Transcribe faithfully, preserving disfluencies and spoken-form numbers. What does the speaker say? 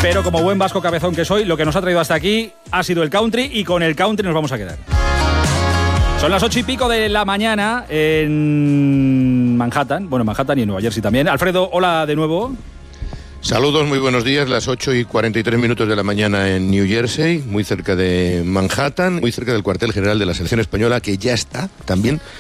Pero como buen vasco cabezón que soy, lo que nos ha traído hasta aquí ha sido el country y con el country nos vamos a quedar. Son las ocho y pico de la mañana en Manhattan, bueno, en Manhattan y en Nueva Jersey también. Alfredo, hola de nuevo. Saludos, muy buenos días, las ocho y cuarenta y tres minutos de la mañana en New Jersey, muy cerca de Manhattan, muy cerca del cuartel general de la selección española, que ya está también